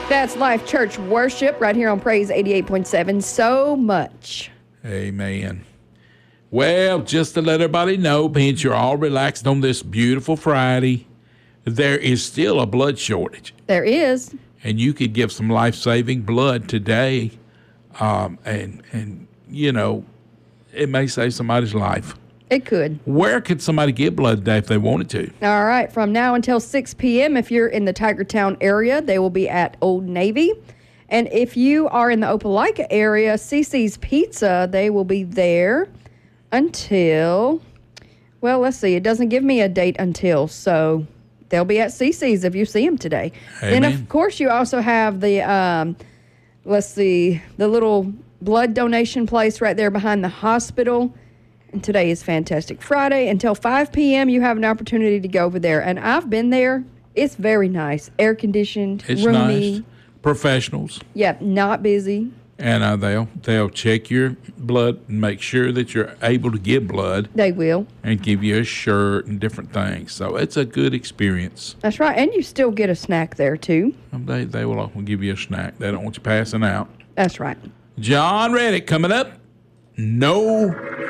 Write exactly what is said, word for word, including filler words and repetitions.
That's Life Church Worship right here on Praise eighty-eight point seven. So much. Amen. Well, just to let everybody know, since you're all relaxed on this beautiful Friday, there is still a blood shortage. There is. And you could give some life-saving blood today, um, and, and, you know, it may save somebody's life. It could. Where could somebody get blood today if they wanted to? All right. From now until six p.m., if you're in the Tigertown area, they will be at Old Navy. And if you are in the Opelika area, Cece's Pizza, they will be there until, well, let's see. It doesn't give me a date until, so they'll be at Cece's if you see them today. Amen. Then, of course, you also have the, um, let's see, the little blood donation place right there behind the hospital. And today is Fantastic Friday. Until five p.m., you have an opportunity to go over there. And I've been there. It's very nice. Air-conditioned, It's roomy. nice. Professionals. Yep, not busy. And uh, they'll they'll check your blood and make sure that you're able to give blood. They will. And give you a shirt and different things. So it's a good experience. That's right. And you still get a snack there, too. Um, They they will often give you a snack. They don't want you passing out. That's right. John Reddick coming up. No